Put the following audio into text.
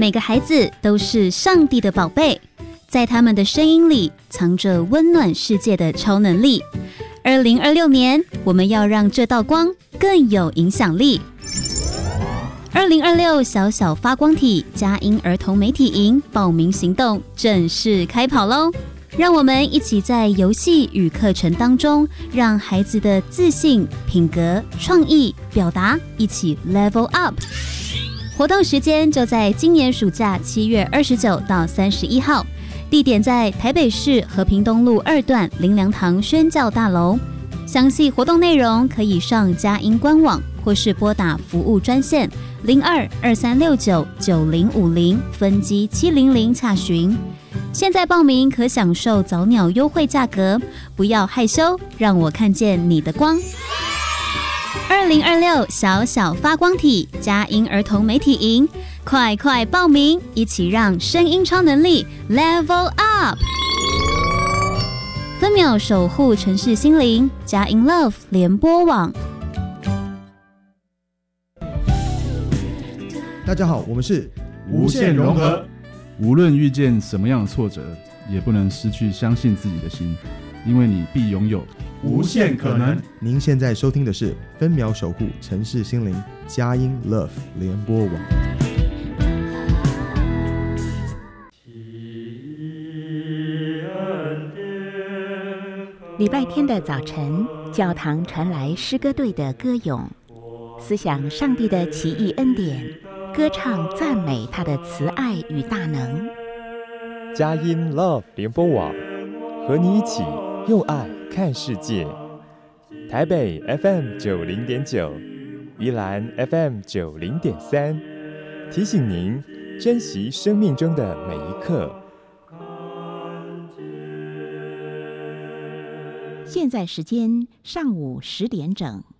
每个孩子都是上帝的宝贝，在他们的声音里藏着温暖世界的超能力。2026年，我们要让这道光更有影响力。2026小小发光体佳音儿童媒体营报名行动正式开跑喽！让我们一起在游戏与课程当中，让孩子的自信、品格、创意、表达一起 level up。活动时间就在今年暑假7月29到31号，地点在台北市和平东路2段林良堂宣教大楼。详细活动内容可以上佳音官网，或是拨打服务专线02-2369-9050分机700洽询。现在报名可享受早鸟优惠价格，不要害羞，让我看见你的光。2026小小发光体佳音儿童媒体营，快快报名，一起让声音超能力 level up。分秒守护城市心灵，佳音 Love 联播网。 大家好，我们是无限融合。 无论遇见什么样的挫折，也不能失去相信自己的心，因为你必拥有无限可能。 您现在收听的是分秒守护城市心灵佳音 Love 联播网。 礼拜天的早晨，教堂传来诗歌队的歌咏，思想上帝的奇异恩典，歌唱赞美他的慈爱与大能。 佳音 Love 联播网，和你一起用爱看世界。台北 FM 90.9，宜兰 FM 90.3，提醒您珍惜生命中的每一刻。 现在时间上午10点整。